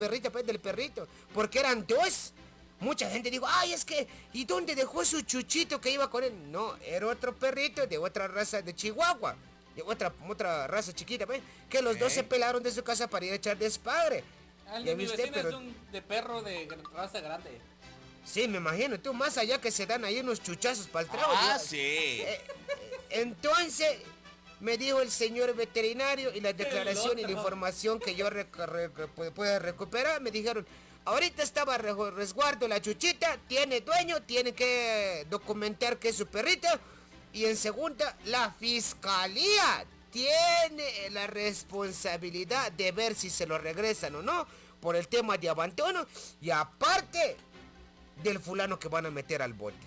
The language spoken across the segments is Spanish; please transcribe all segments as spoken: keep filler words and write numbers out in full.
perrita, pues, del perrito, porque eran dos. Mucha gente dijo, ay, es que, ¿y dónde dejó su chuchito que iba con él? No, era otro perrito de otra raza de Chihuahua, de otra, otra raza chiquita, pues, que los okay. dos se pelaron de su casa para ir a echar despadre. El de mi vecino pero... es un de perro de raza grande. Sí, me imagino, tú, más allá que se dan ahí unos chuchazos para el trago. Ah, ya. sí. Eh, entonces, me dijo el señor veterinario y la declaración y la información que yo rec rec pueda recuperar, me dijeron, ahorita estaba resguardo la chuchita, tiene dueño, tiene que documentar que es su perrita. Y en segunda, la fiscalía tiene la responsabilidad de ver si se lo regresan o no, por el tema de abandono, y aparte del fulano que van a meter al bote.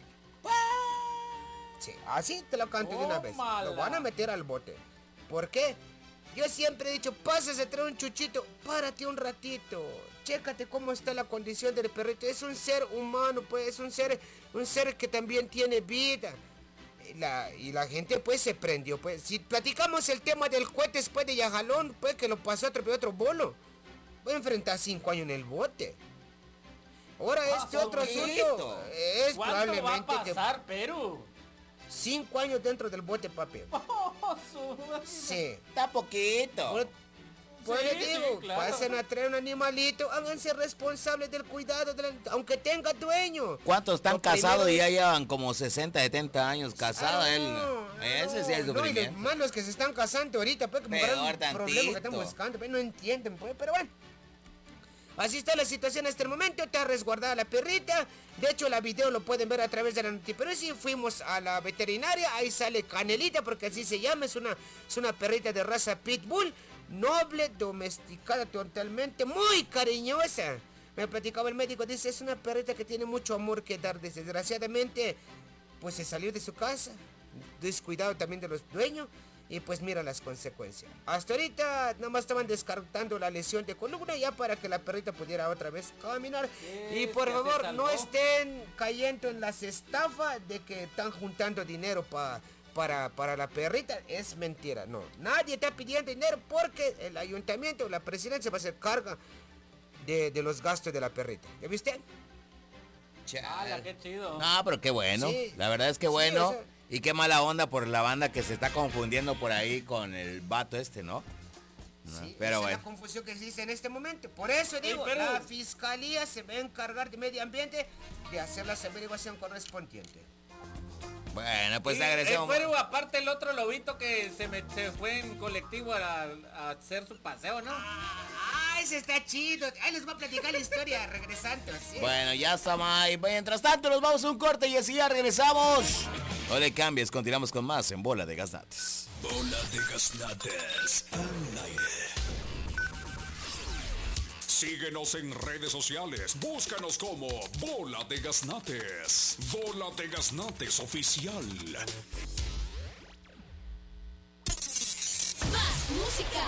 Sí, así te lo canto de una vez. Lo van a meter al bote. ¿Por qué? Yo siempre he dicho, pásase, trae un chuchito, párate un ratito, chécate cómo está la condición del perrito. Es un ser humano, pues, es un ser, un ser que también tiene vida. La, y la gente pues se prendió, pues. Si platicamos el tema del cohete después de Yajalón, pues, que lo pasó a atropellar otro bolo, voy a enfrentar cinco años en el bote. Ahora ah, este otro asunto es probablemente va a pasar, que Perú? Cinco años dentro del bote, papi. Oh, sí. Está poquito. Por, pues sí, les digo, sí, claro. Pasen a traer un animalito, háganse responsables del cuidado, de la, aunque tenga dueño. ¿Cuántos están Lo casados y ya llevan como sesenta, setenta años casados? Ah, él, no, ese no, sí es no, y los malos que se están casando ahorita, pues, como Peor un problema que están buscando, pues, no entienden, pues, pero bueno. Así está la situación hasta el momento, está resguardada la perrita. De hecho, la video lo pueden ver a través de la noticia. Pero sí, fuimos a la veterinaria, ahí sale Canelita, porque así se llama. Es una, es una perrita de raza Pitbull, noble, domesticada totalmente, muy cariñosa. Me platicaba el médico, dice, es una perrita que tiene mucho amor que dar. Desgraciadamente, pues se salió de su casa, descuidado también de los dueños. Y pues mira las consecuencias. Hasta ahorita nada más estaban descartando la lesión de columna ya para que la perrita pudiera otra vez caminar. Y por favor no estén cayendo en las estafas de que están juntando dinero pa, para, para la perrita. Es mentira, no. Nadie está pidiendo dinero porque el ayuntamiento o la presidencia va a hacer carga de, de los gastos de la perrita. ¿Ya viste? Chala, qué chido. No, pero qué bueno. Sí, la verdad es que bueno. Sí, o sea, y qué mala onda por la banda que se está confundiendo por ahí con el vato este, ¿no? no sí, pero esa bueno. es la confusión que existe en este momento. Por eso digo, sí, pero... la fiscalía se va a encargar de medio ambiente de hacer la averiguación correspondiente. Bueno, pues sí, agradecemos. Pero aparte el otro lobito que se, me, se fue en colectivo a, a hacer su paseo, ¿no? Ah, ese está chido. Ahí les voy a platicar la historia regresando. ¿Sí? Bueno, ya estamos ahí. Mientras tanto, nos vamos a un corte y así ya regresamos. No le cambies, continuamos con más en Bola de Gaznates. Bola de Gaznates al aire. Síguenos en redes sociales. Búscanos como Bola de Gaznates. Bola de Gaznates Oficial. Más música.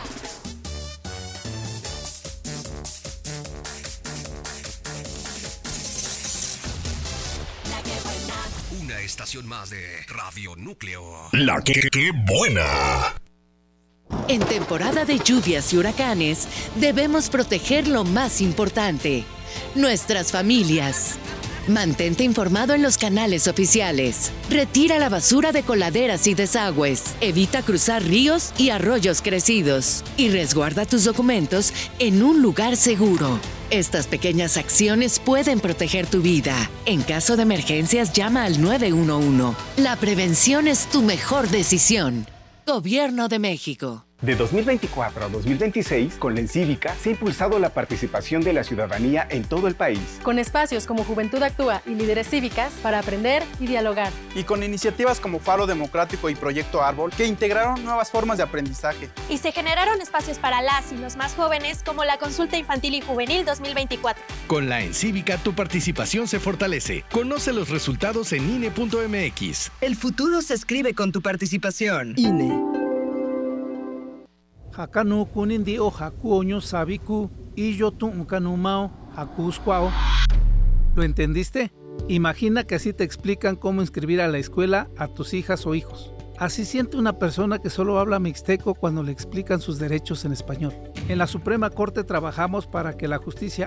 Una estación más de Radio Núcleo. La que, que buena. En temporada de lluvias y huracanes, debemos proteger lo más importante, nuestras familias. Mantente informado en los canales oficiales. Retira la basura de coladeras y desagües. Evita cruzar ríos y arroyos crecidos. Y resguarda tus documentos en un lugar seguro. Estas pequeñas acciones pueden proteger tu vida. En caso de emergencias, llama al nueve uno uno. La prevención es tu mejor decisión. Gobierno de México. De dos mil veinticuatro a dos mil veintiséis, con la Encívica se ha impulsado la participación de la ciudadanía en todo el país. Con espacios como Juventud Actúa y Líderes Cívicas para aprender y dialogar. Y con iniciativas como Faro Democrático y Proyecto Árbol que integraron nuevas formas de aprendizaje. Y se generaron espacios para las y los más jóvenes como la Consulta Infantil y Juvenil dos mil veinticuatro. Con la Encívica tu participación se fortalece. Conoce los resultados en I N E punto M X. El futuro se escribe con tu participación. I N E. Hakanu kunindi o hakuoño sabiku y yo tu unkanumao hakuscuao. ¿Lo entendiste? Imagina que así te explican cómo inscribir a la escuela a tus hijas o hijos. Así siente una persona que solo habla mixteco cuando le explican sus derechos en español. En la Suprema Corte trabajamos para que la justicia